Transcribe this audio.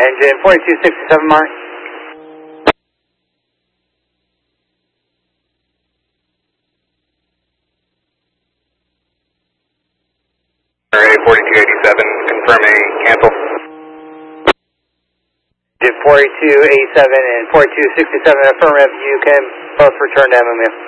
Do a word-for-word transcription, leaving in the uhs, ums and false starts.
Engine forty-two sixty-seven, Mark. forty-two eighty-seven, confirming cancel. Engine forty-two eighty-seven and forty-two sixty-seven, affirmative, you can both return to M M U.